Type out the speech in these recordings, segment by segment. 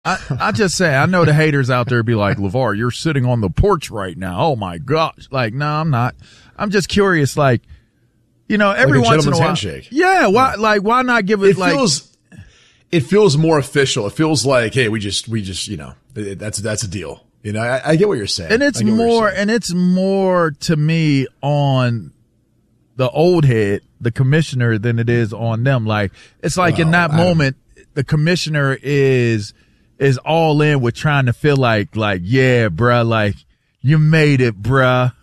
I just say, I know the haters out there be like, LeVar, you're sitting on the porch right now. Oh my gosh. Like, no, I'm not. I'm just curious, like, every like once in a while. Handshake. Yeah. Why not give it it feels more official. It feels like, hey, we just, that's a deal. I get what you're saying. And it's more to me on the old head, the commissioner, than it is on them. Like, it's like in that moment, the commissioner is all in with trying to feel like, yeah, bruh, like, you made it, bruh.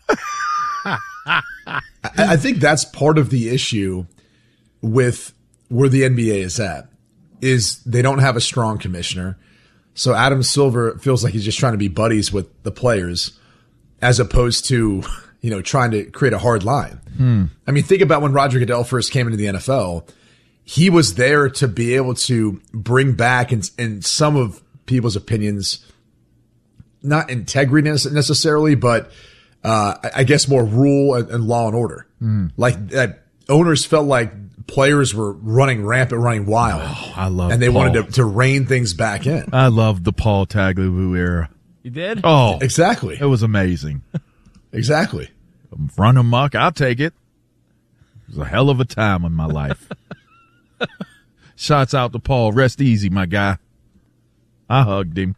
I think that's part of the issue with where the NBA is at, is they don't have a strong commissioner. So Adam Silver feels like he's just trying to be buddies with the players as opposed to, trying to create a hard line. I mean, think about when Roger Goodell first came into the NFL. He was there to be able to bring back, in some of people's opinions, not integrity necessarily, but I guess more rule and law and order. Like owners felt like players were running rampant, running wild. Oh, I love and they Paul. wanted to rein things back in. I love the Paul Tagliabue era. You did? Oh, exactly. It was amazing. Exactly. Run amok, I'll take it. It was a hell of a time in my life. Shots out to Paul. Rest easy, my guy. I hugged him.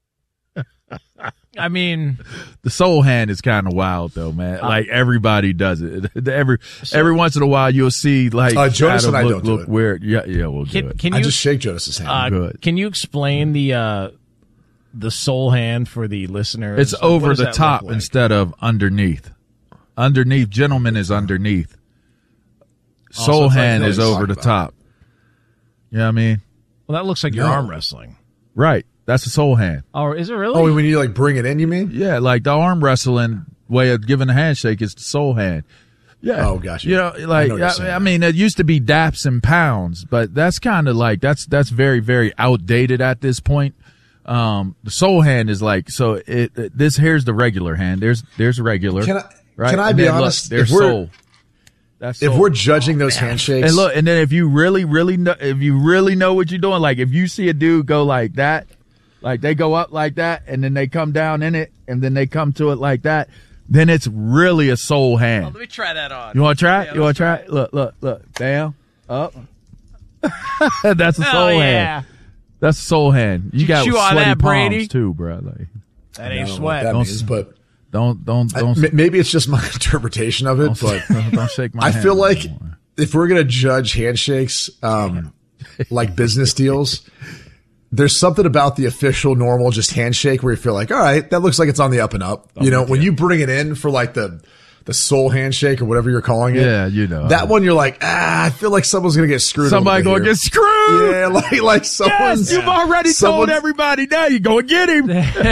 I mean, the soul hand is kind of wild though, man. Like everybody does it. Every once in a while you'll see like Jonas and I don't look weird. Yeah, we'll do it. I just shake Jonas's hand. Good. Can you explain the soul hand for the listeners? It's over the top instead of underneath. Underneath, gentleman is underneath. Soul hand is over the top. You know what I mean? Well, that looks like you're arm wrestling. Right. That's a soul hand. Oh, is it really? Oh, when you bring it in, you mean? Yeah, like the arm wrestling way of giving a handshake is the soul hand. Yeah. Oh, gotcha. I mean, it used to be daps and pounds, but that's kind of like, that's very, very outdated at this point. The soul hand is like, so here's the regular hand. There's regular. Can I and be then, honest? Look, there's soul. That's soul. If we're judging those handshakes. And then if you really know what you're doing, like if you see a dude go like that, like they go up like that and then they come down in it and then they come to it like that, then it's really a soul hand. Oh, let me try that on. You want to try it? You want to try it? Look. Bam. Up. That's a soul hand. That's a soul hand. You got chew on sweaty that, palms Brady? too, bro. Like, that ain't sweat. What that means, but don't. Maybe it's just my interpretation of it, but don't shake my hand. I feel like if we're gonna judge handshakes, like business deals, there's something about the official, normal, just handshake where you feel like, all right, that looks like it's on the up and up. When you bring it in for like the soul handshake or whatever you're calling it. Yeah, that one you're like, I feel like someone's gonna get screwed. Somebody gonna get screwed. Yeah, like someone's. Yes, you've already told everybody now. You go and get him.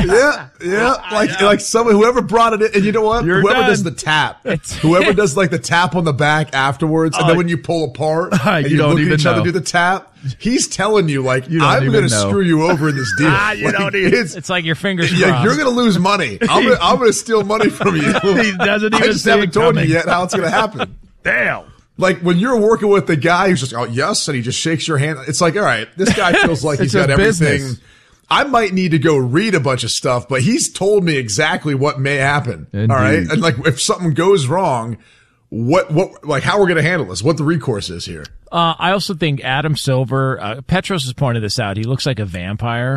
yeah. Like someone, whoever brought it in, and you know what? Whoever does the tap, whoever does like the tap on the back afterwards, and then when you pull apart, and you don't look even at each other know. do the tap. He's telling you like, I'm even gonna know. screw you over in this deal. It's like your fingers crossed. Yeah, you're gonna lose money. I'm gonna steal money from you. He doesn't even I just haven't told you yet how it's gonna happen. Damn. Like when you're working with the guy who's just, oh yes, and he just shakes your hand. It's like, all right, this guy feels like he's got everything. Business. I might need to go read a bunch of stuff, but he's told me exactly what may happen. Indeed. All right. And like if something goes wrong, what like how we're going to handle this, what the recourse is here. I also think Adam Silver, Petros has pointed this out. He looks like a vampire.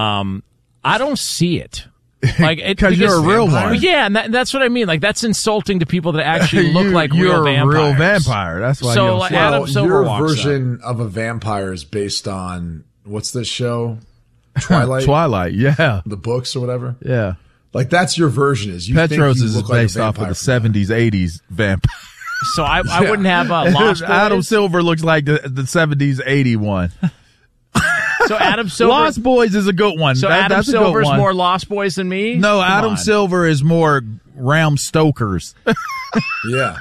I don't see it. Like because you're a real one. Yeah, and that's what I mean. Like that's insulting to people that actually look like you're real vampires. a real vampire. That's why. So you don't like see Adam Silver your walks version of a vampire is based on what's this show? Twilight. Twilight. Yeah. The books or whatever. Yeah. Like that's your version. Is you Petros think you is look like a based off of the '70s, '80s vampire. So I wouldn't have Lost Boys. Adam Silver looks like the '70s, '80 one. So Adam Silver. Lost Boys is a good one. So Adam Silver's more Lost Boys than me? No, Adam Silver is more Ram Stoker's. Yeah.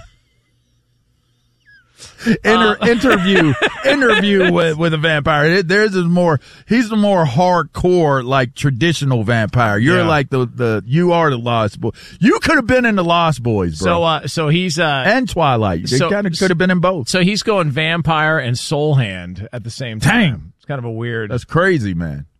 Interview with a vampire. Theirs is more. He's the more hardcore, like traditional vampire. You're like you are the Lost Boy. You could have been in the Lost Boys, bro. So he's and Twilight. They kind of could have been in both. So he's going vampire and soul hand at the same time. Dang. It's kind of a weird. That's crazy, man.